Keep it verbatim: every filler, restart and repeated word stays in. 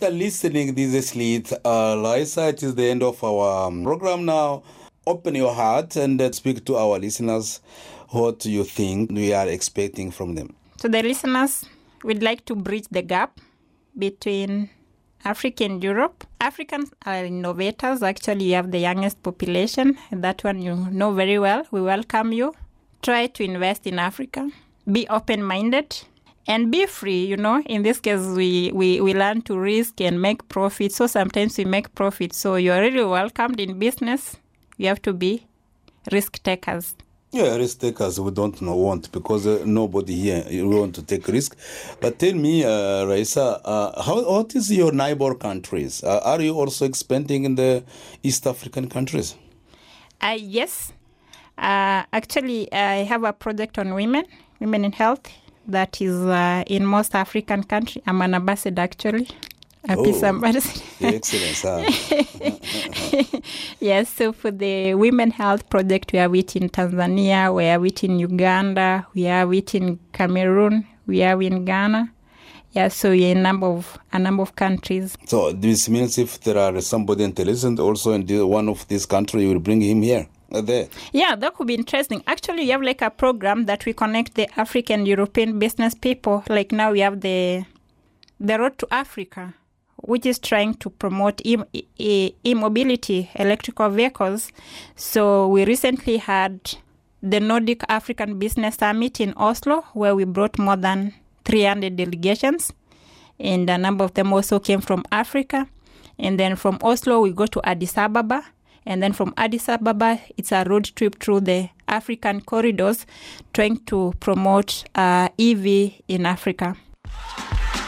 After listening this slate, uh, Liza, it is the end of our um, program now. Open your heart and uh, speak to our listeners what you think we are expecting from them. To the listeners, we'd like to bridge the gap between Africa and Europe. Africans are innovators. Actually, you have the youngest population. That one you know very well. We welcome you. Try to invest in Africa. Be open-minded. And be free, you know. In this case, we, we, we learn to risk and make profit. So sometimes we make profit. So you're really welcomed in business. You have to be risk takers. Yeah, risk takers we don't know want because uh, nobody here want to take risk. But tell me, uh, Raisa, uh, how what is your neighbor countries? Uh, are you also expanding in the East African countries? Uh, yes. Uh, actually, I have a project on women, women in health, that is uh, in most African countries. I'm an ambassador, actually. A peace Oh, ambassador. excellent. Huh? Yes, so for the Women Health Project, we have it in Tanzania, we have it in Uganda, we have it in Cameroon, we have in Ghana. Yeah, so in a number of a number of countries. So this means if there are somebody intelligent also in the, one of these countries, you will bring him here. Uh, there. Yeah, that could be interesting. Actually, we have like a program that we connect the African European business people. Like now we have the the Road to Africa, which is trying to promote e- e- e-mobility, electrical vehicles. So we recently had the Nordic African Business Summit in Oslo, where we brought more than three hundred delegations, and a number of them also came from Africa. And then from Oslo, we go to Addis Ababa. And then from Addis Ababa, it's a road trip through the African corridors, trying to promote uh, E V in Africa.